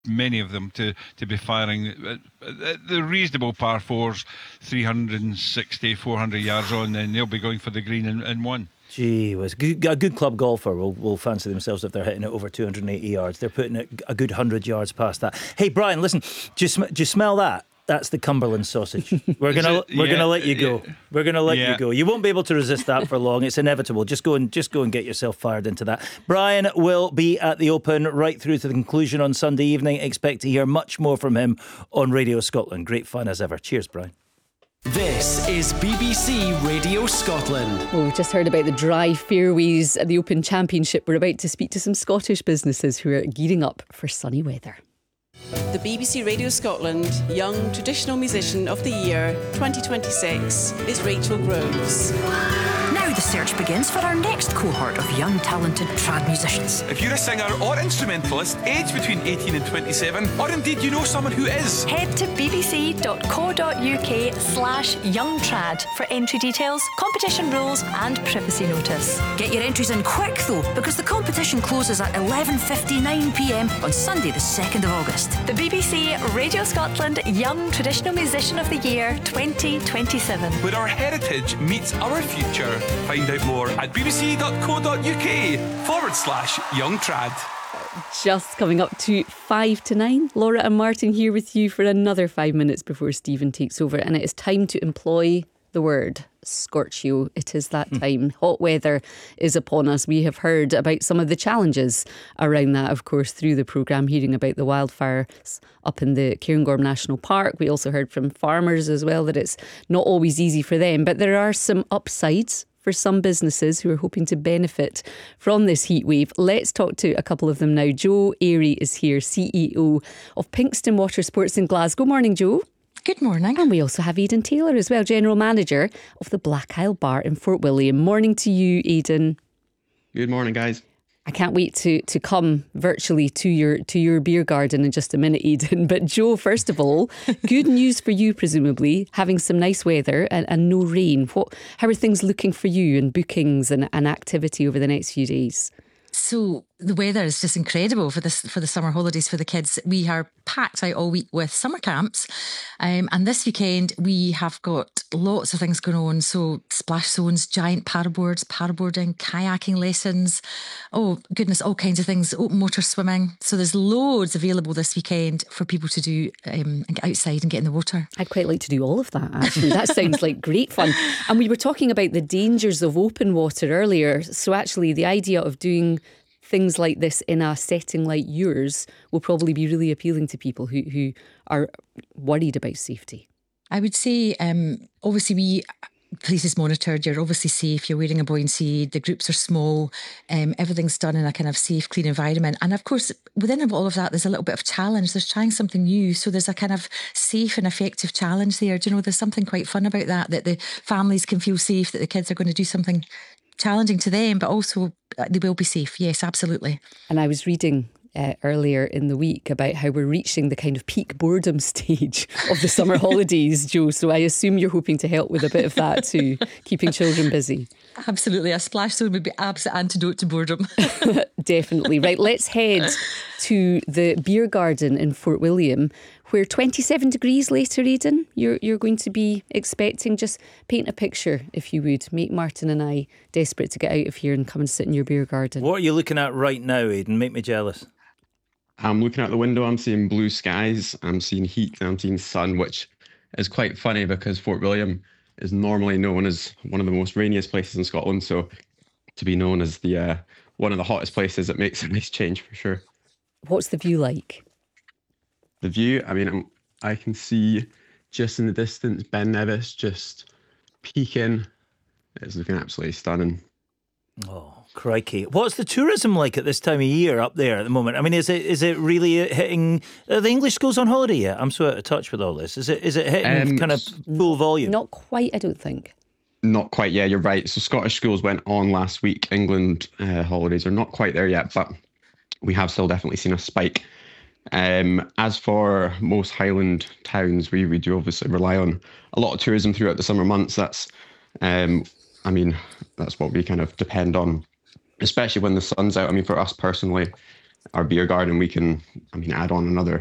many of them to be firing at the reasonable par fours, 360, 400 yards on, then they'll be going for the green in one. Gee whiz. A good club golfer will fancy themselves if they're hitting it over 280 yards. They're putting it a good 100 yards past that. Hey, Brian, listen, do you smell that? That's the Cumberland sausage. We're gonna let you go. We're gonna let you go. You won't be able to resist that for long. It's inevitable. Just go and get yourself fired into that. Brian will be at the Open right through to the conclusion on Sunday evening. Expect to hear much more from him on Radio Scotland. Great fun as ever. Cheers, Brian. This is BBC Radio Scotland. Well, we've just heard about the dry fairways at the Open Championship. We're about to speak to some Scottish businesses who are gearing up for sunny weather. The BBC Radio Scotland Young Traditional Musician of the Year 2026 is Rachel Groves. Now the search begins for our next cohort of young talented trad musicians. If you're a singer or instrumentalist aged between 18 and 27, or indeed you know someone who is, head to bbc.co.uk/youngtrad for entry details, competition rules and privacy notice. Get your entries in quick though, because the competition closes at 11:59pm on Sunday the 2nd of August. The BBC Radio Scotland Young Traditional Musician of the Year 2027. where our heritage meets our future. Find out more at bbc.co.uk/youngtrad. Just coming up to 5 to 9. Laura and Martin here with you for another 5 minutes before Stephen takes over. And it is time to employ the word scorchio. It is that time. Hot weather is upon us. We have heard about some of the challenges around that, of course, through the programme, hearing about the wildfires up in the Cairngorm National Park. We also heard from farmers as well that it's not always easy for them, but there are some upsides for some businesses who are hoping to benefit from this heat wave. Let's talk to a couple of them now. Joe Airy is here, CEO of Pinkston Water Sports in Glasgow. Morning, Joe. Good morning. And we also have Aidan Taylor as well, General Manager of the Black Isle Bar in Fort William. Morning to you, Aidan. Good morning, guys. I can't wait to come virtually to your beer garden in just a minute, Aidan. But Joe, first of all, good news for you, presumably, having some nice weather and no rain. How are things looking for you and bookings and activity over the next few days? So the weather is just incredible for the summer holidays for the kids. We are packed out all week with summer camps, and this weekend we have got lots of things going on. So splash zones, giant paddleboarding, kayaking lessons. Oh goodness, all kinds of things. Open water swimming. So there's loads available this weekend for people to do and get outside and get in the water. I'd quite like to do all of that, actually. That sounds like great fun. And we were talking about the dangers of open water earlier. So actually the idea of doing things like this in a setting like yours will probably be really appealing to people who are worried about safety. I would say, obviously place is monitored, you're obviously safe, you're wearing a buoyancy, the groups are small, everything's done in a kind of safe, clean environment. And of course, within all of that, there's a little bit of challenge. There's trying something new. So there's a kind of safe and effective challenge there. Do you know, there's something quite fun about that the families can feel safe, that the kids are going to do something challenging to them, but also they will be safe. Yes, absolutely. And I was reading earlier in the week about how we're reaching the kind of peak boredom stage of the summer holidays, Joe. So I assume you're hoping to help with a bit of that too, keeping children busy. Absolutely. A splash zone would be absolute antidote to boredom. Definitely. Right, let's head to the beer garden in Fort William, where 27 degrees later, Aidan, you're going to be expecting. Just paint a picture, if you would. Make Martin and I desperate to get out of here and come and sit in your beer garden. What are you looking at right now, Aidan? Make me jealous. I'm looking out the window, I'm seeing blue skies, I'm seeing heat, and I'm seeing sun, which is quite funny because Fort William is normally known as one of the most rainiest places in Scotland. So to be known as the one of the hottest places, it makes a nice change for sure. What's the view like? The view, I mean, I can see just in the distance Ben Nevis just peeking. It's looking absolutely stunning. Oh, crikey. What's the tourism like at this time of year up there at the moment? I mean, is it really hitting... Are the English schools on holiday yet? I'm so out of touch with all this. Is it hitting kind of full volume? Not quite, I don't think. Not quite, yeah, you're right. So Scottish schools went on last week. England holidays are not quite there yet, but we have still definitely seen a spike. As for most Highland towns, we do obviously rely on a lot of tourism throughout the summer months. That's what we kind of depend on, especially when the sun's out. I mean, for us personally, our beer garden, we can, add on another